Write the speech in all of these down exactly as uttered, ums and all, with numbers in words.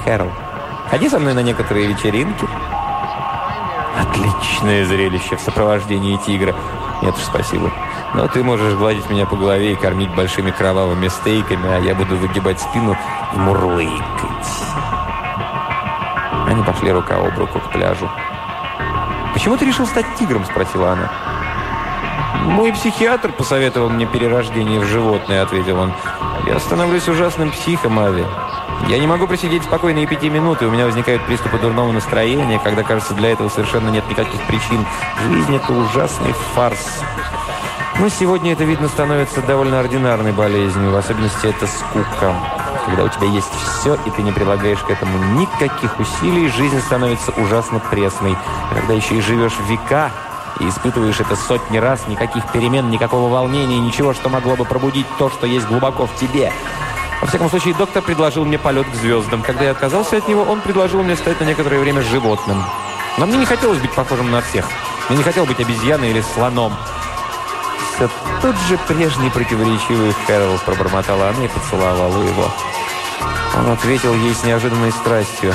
Кэрол. Ходи со мной на некоторые вечеринки». «Отличное зрелище в сопровождении тигра». «Нет уж, спасибо. Но ты можешь гладить меня по голове и кормить большими кровавыми стейками, а я буду выгибать спину и мурлыкать». Они пошли рука об руку к пляжу. «Почему ты решил стать тигром?» – спросила она. «Мой психиатр посоветовал мне перерождение в животное», – ответил он. «Я становлюсь ужасным психом, Ави. Я не могу просидеть спокойно и пяти минут, и у меня возникают приступы дурного настроения, когда, кажется, для этого совершенно нет никаких причин. Жизнь – это ужасный фарс. Но сегодня это, видно, становится довольно ординарной болезнью, в особенности это скука. Когда у тебя есть все, и ты не прилагаешь к этому никаких усилий, жизнь становится ужасно пресной. А когда еще и живешь в века и испытываешь это сотни раз, никаких перемен, никакого волнения, ничего, что могло бы пробудить то, что есть глубоко в тебе». Во всяком случае, доктор предложил мне полет к звездам. Когда я отказался от него, он предложил мне стать на некоторое время животным. Но мне не хотелось быть похожим на всех. Мне не хотелось быть обезьяной или слоном. «Все тот же прежний противоречивый Кэрол», – пробормотала она и поцеловала его. Он ответил ей с неожиданной страстью.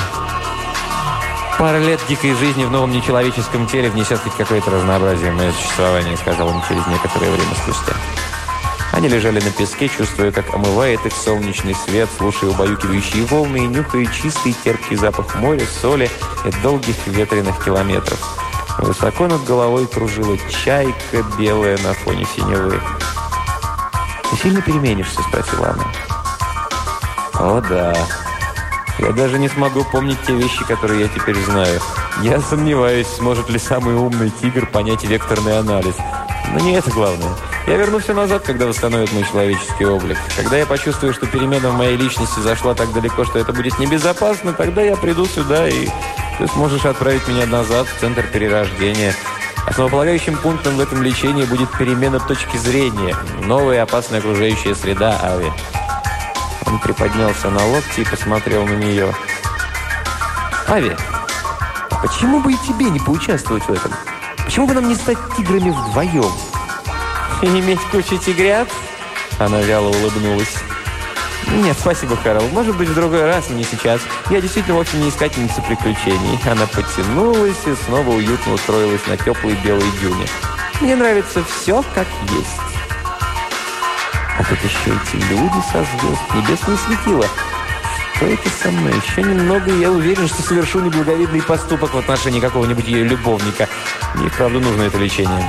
«Пара лет дикой жизни в новом нечеловеческом теле внесет хоть какое-то разнообразие в мое существование», – сказал он через некоторое время спустя. Они лежали на песке, чувствуя, как омывает их солнечный свет, слушая убаюкивающие волны и нюхая чистый терпкий запах моря, соли и долгих ветреных километров. Высоко над головой кружила чайка, белая на фоне синевы. «Ты сильно переменишься?» – спросила она. «О, да. Я даже не смогу помнить те вещи, которые я теперь знаю. Я сомневаюсь, сможет ли самый умный тигр понять векторный анализ. Но не это главное. Я верну все назад, когда восстановит мой человеческий облик. Когда я почувствую, что перемена в моей личности зашла так далеко, что это будет небезопасно, тогда я приду сюда, и ты сможешь отправить меня назад в центр перерождения. Основополагающим пунктом в этом лечении будет перемена точки зрения, новая опасная окружающая среда, Ави». Он приподнялся на локти и посмотрел на нее. «Ави, почему бы и тебе не поучаствовать в этом? Почему бы нам не стать тиграми вдвоем?» «И иметь кучу тигрят?» Она вяло улыбнулась. «Нет, спасибо, Кэрол. Может быть, в другой раз, но не сейчас. Я действительно вовсе не искательница приключений». Она потянулась и снова уютно устроилась на теплой белой дюне. «Мне нравится все, как есть». А тут еще эти люди со звезд, небесное светило. Что это со мной? Еще немного, и я уверен, что совершу неблаговидный поступок в отношении какого-нибудь ее любовника. Мне, правда, нужно это лечение.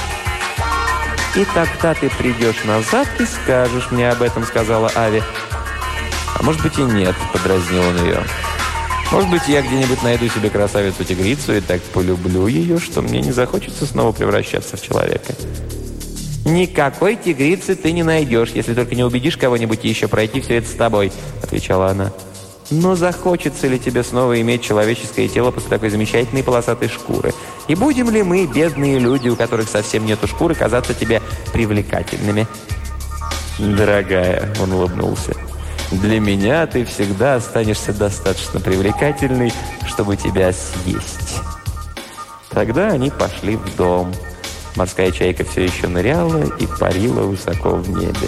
«И тогда ты придешь назад и скажешь мне об этом», — сказала Ави. «А может быть и нет», — подразнил он ее. «Может быть, я где-нибудь найду себе красавицу-тигрицу и так полюблю ее, что мне не захочется снова превращаться в человека». «Никакой тигрицы ты не найдешь, если только не убедишь кого-нибудь еще пройти все это с тобой», — отвечала она. «Но захочется ли тебе снова иметь человеческое тело после такой замечательной полосатой шкуры? И будем ли мы, бедные люди, у которых совсем нету шкуры, казаться тебе привлекательными?» «Дорогая», — он улыбнулся, — «для меня ты всегда останешься достаточно привлекательной, чтобы тебя съесть». Тогда они пошли в дом. Морская чайка все еще ныряла и парила высоко в небе.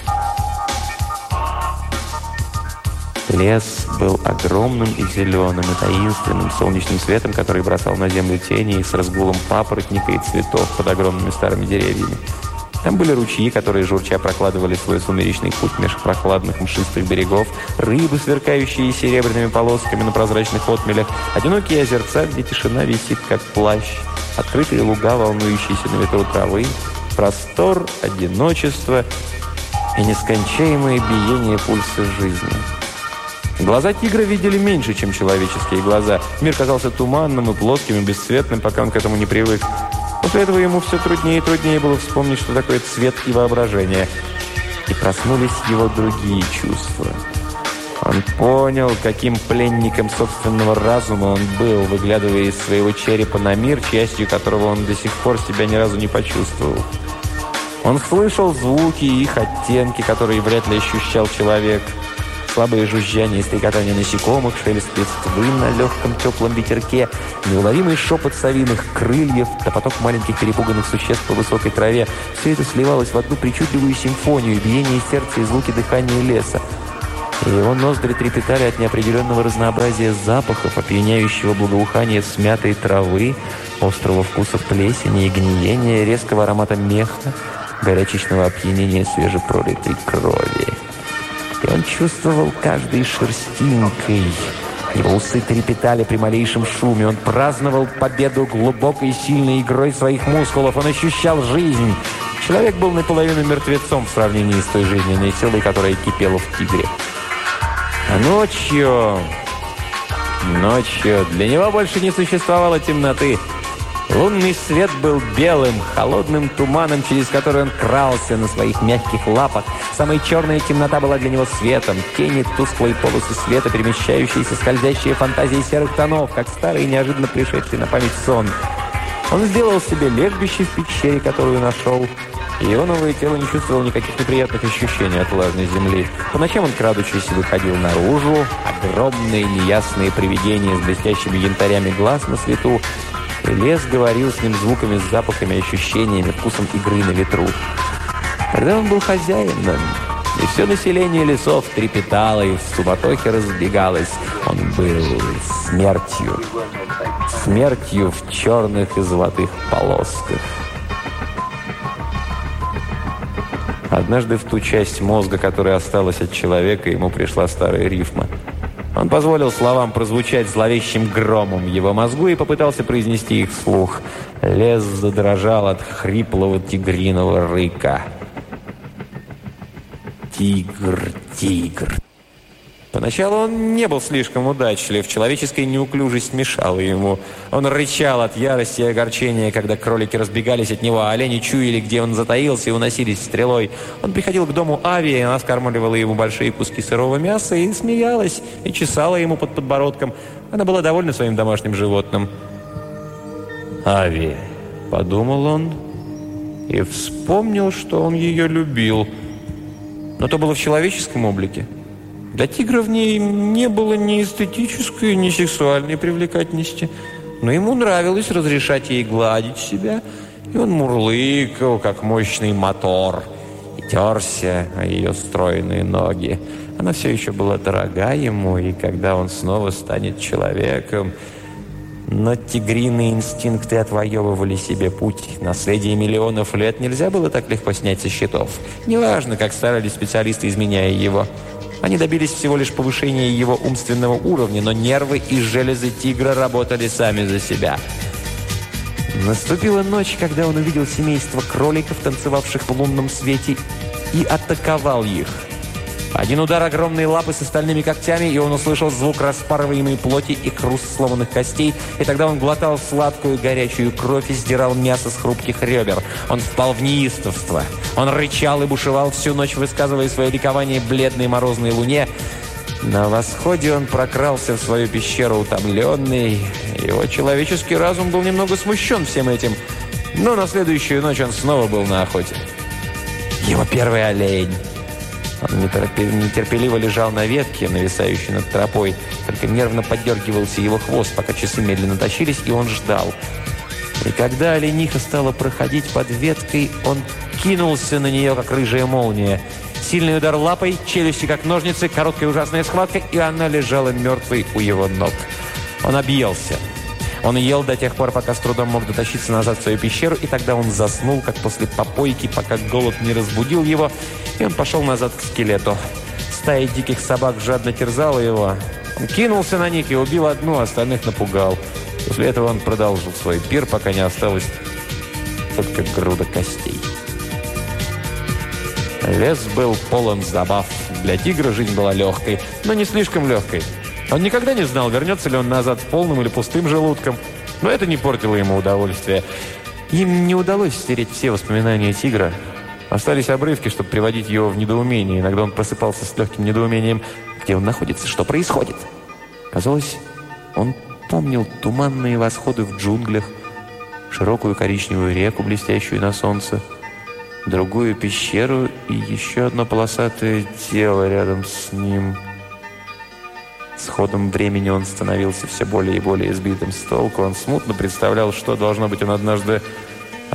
Лес был огромным и зеленым, и таинственным солнечным светом, который бросал на землю тени, и с разгулом папоротника и цветов под огромными старыми деревьями. Там были ручьи, которые, журча, прокладывали свой сумеречный путь меж прохладных мшистых берегов, рыбы, сверкающие серебряными полосками на прозрачных отмелях, одинокие озерца, где тишина висит, как плащ, открытые луга, волнующиеся на ветру травы, простор, одиночество и нескончаемое биение пульса жизни. Глаза тигра видели меньше, чем человеческие глаза. Мир казался туманным и плоским, и бесцветным, пока он к этому не привык. После этого ему все труднее и труднее было вспомнить, что такое цвет и воображение. И проснулись его другие чувства. Он понял, каким пленником собственного разума он был, выглядывая из своего черепа на мир, частью которого он до сих пор себя ни разу не почувствовал. Он слышал звуки и их оттенки, которые вряд ли ощущал человек. Слабое жужжание и стрекотание насекомых, шелест листвы на легком теплом ветерке, неуловимый шепот совиных крыльев, да поток маленьких перепуганных существ по высокой траве. Все это сливалось в одну причудливую симфонию, биение сердца и звуки дыхания леса. Его ноздри трепетали от неопределенного разнообразия запахов, опьяняющего благоухания смятой травы, острого вкуса плесени и гниения, резкого аромата меха, горячечного опьянения свежепролитой крови. И он чувствовал каждой шерстинкой. Его усы трепетали при малейшем шуме. Он праздновал победу глубокой и сильной игрой своих мускулов. Он ощущал жизнь. Человек был наполовину мертвецом в сравнении с той жизненной силой, которая кипела в тигре. А ночью... Ночью для него больше не существовало темноты. Лунный свет был белым, холодным туманом, через который он крался на своих мягких лапах. Самая черная темнота была для него светом. Тени, тусклые полосы света, перемещающиеся, скользящие фантазии серых тонов, как старый, неожиданно пришедший на память сон. Он сделал себе лежбище в пещере, которую нашел. И его новое тело не чувствовало никаких неприятных ощущений от влажной земли. По ночам он, крадучись, выходил наружу. Огромные неясные привидения с блестящими янтарями глаз на свету. И лес говорил с ним звуками, запахами, ощущениями, вкусом игры на ветру. Когда он был хозяином, и все население лесов трепетало и в суматохе разбегалось, он был смертью. Смертью в черных и золотых полосках. Однажды в ту часть мозга, которая осталась от человека, ему пришла старая рифма. Он позволил словам прозвучать зловещим громом в его мозгу и попытался произнести их вслух. Лес задрожал от хриплого тигриного рыка. Тигр, тигр. Поначалу он не был слишком удачлив, человеческая неуклюжесть мешала ему. Он рычал от ярости и огорчения, когда кролики разбегались от него, а олени чуяли, где он затаился, и уносились стрелой. Он приходил к дому Ави, и она скармливала ему большие куски сырого мяса и смеялась, и чесала ему под подбородком. Она была довольна своим домашним животным. «Ави», — подумал он, и вспомнил, что он ее любил. Но то было в человеческом облике. Для тигра в ней не было ни эстетической, ни сексуальной привлекательности. Но ему нравилось разрешать ей гладить себя. И он мурлыкал, как мощный мотор, и терся о ее стройные ноги. Она все еще была дорога ему, и когда он снова станет человеком... Но тигриные инстинкты отвоевывали себе путь. Наследие миллионов лет нельзя было так легко снять со счетов. Неважно, как старались специалисты, изменяя его. Они добились всего лишь повышения его умственного уровня, но нервы и железы тигра работали сами за себя. Наступила ночь, когда он увидел семейство кроликов, танцевавших в лунном свете, и атаковал их. Один удар огромной лапы с остальными когтями, и он услышал звук распарываемой плоти и хруст сломанных костей, и тогда он глотал сладкую горячую кровь и сдирал мясо с хрупких ребер. Он впал в неистовство. Он рычал и бушевал всю ночь, высказывая свое ликование бледной морозной луне. На восходе он прокрался в свою пещеру утомленный. Его человеческий разум был немного смущен всем этим, но на следующую ночь он снова был на охоте. Его первый олень. Он нетерпеливо лежал на ветке, нависающей над тропой. Только нервно поддергивался его хвост, пока часы медленно тащились, и он ждал. И когда олениха стала проходить под веткой, он кинулся на нее, как рыжая молния. Сильный удар лапой, челюсти как ножницы, короткая ужасная схватка, и она лежала мертвой у его ног. Он объелся. Он ел до тех пор, пока с трудом мог дотащиться назад в свою пещеру, и тогда он заснул, как после попойки, пока голод не разбудил его, и он пошел назад к скелету. Стая диких собак жадно терзала его. Он кинулся на них и убил одну, остальных напугал. После этого он продолжил свой пир, пока не осталось только груда костей. Лес был полон забав. Для тигра жизнь была легкой, но не слишком легкой. Он никогда не знал, вернется ли он назад с полным или пустым желудком, но это не портило ему удовольствия. Им не удалось стереть все воспоминания тигра. Остались обрывки, чтобы приводить его в недоумение. Иногда он просыпался с легким недоумением, где он находится, что происходит. Казалось, он помнил туманные восходы в джунглях, широкую коричневую реку, блестящую на солнце, другую пещеру и еще одно полосатое тело рядом с ним. С ходом времени он становился все более и более сбитым с толку. Он смутно представлял, что, должно быть, он однажды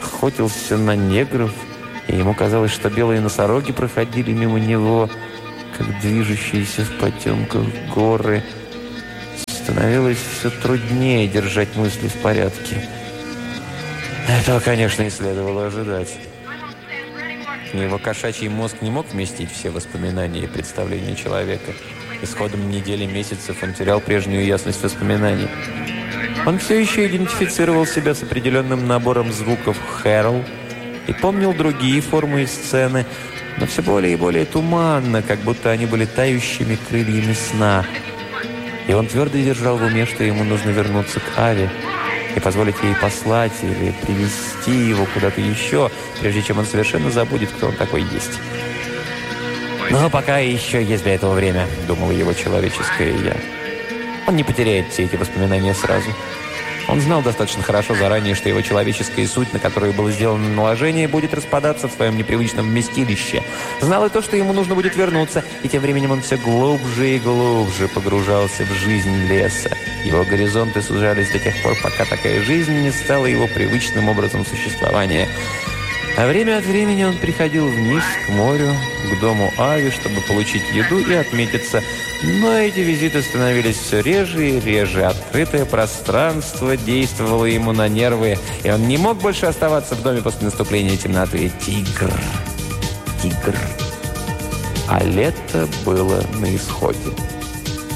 охотился на негров, и ему казалось, что белые носороги проходили мимо него. как движущиеся в потемках горы. Становилось все труднее держать мысли в порядке. Этого, конечно, и следовало ожидать. Его кошачий мозг не мог вместить все воспоминания и представления человека. Исходом недели, месяцев он терял прежнюю ясность воспоминаний. Он все еще идентифицировал себя с определенным набором звуков «Хэрол» и помнил другие формы и сцены, но все более и более туманно, как будто они были тающими крыльями сна. И он твердо держал в уме, что ему нужно вернуться к Аве и позволить ей послать или привести его куда-то еще, прежде чем он совершенно забудет, кто он такой есть. «Но пока еще есть для этого время», — думало его человеческое «я». Он не потеряет все эти воспоминания сразу. Он знал достаточно хорошо заранее, что его человеческая суть, на которую было сделано наложение, будет распадаться в своем непривычном вместилище. Знал и то, что ему нужно будет вернуться, и тем временем он все глубже и глубже погружался в жизнь леса. Его горизонты сужались до тех пор, пока такая жизнь не стала его привычным образом существования. А время от времени он приходил вниз, к морю, к дому Ави, чтобы получить еду и отметиться. Но эти визиты становились все реже и реже. Открытое пространство действовало ему на нервы, и он не мог больше оставаться в доме после наступления темноты. Тигр, тигр. А лето было на исходе.